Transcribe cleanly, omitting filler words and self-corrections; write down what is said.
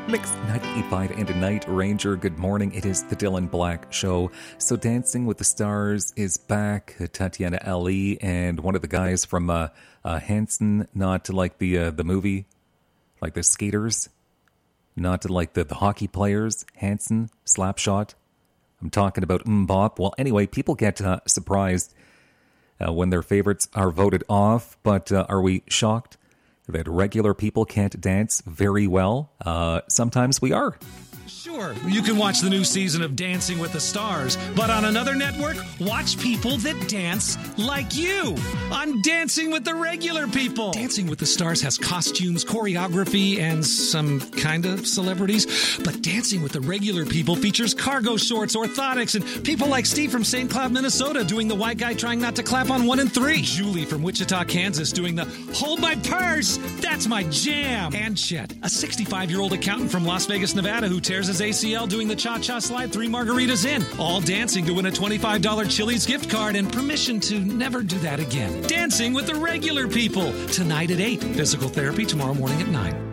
Mix 95 and a Night Ranger. Good morning. It is the Dylan Black Show. So Dancing with the Stars is back. Tatiana Ali and one of the guys from Hanson, not like the movie, like the skaters, not like the hockey players, Hanson, Slapshot. I'm talking about Mbop. Well, anyway, people get surprised when their favorites are voted off, but are we shocked that regular people can't dance very well? Sometimes we are. Sure, you can watch the new season of Dancing with the Stars, but on another network, watch people that dance like you on Dancing with the Regular People. Dancing with the Stars has costumes, choreography, and some kind of celebrities, but Dancing with the Regular People features cargo shorts, orthotics, and people like Steve from St. Cloud, Minnesota doing the white guy trying not to clap on 1 and 3. Julie from Wichita, Kansas doing the hold my purse, that's my jam. And Chet, a 65-year-old accountant from Las Vegas, Nevada who tears his ACL doing the cha-cha slide 3 margaritas in, all dancing to win a $25 Chili's gift card and permission to never do that again. Dancing with the Regular People, tonight at 8. Physical therapy tomorrow morning at 9.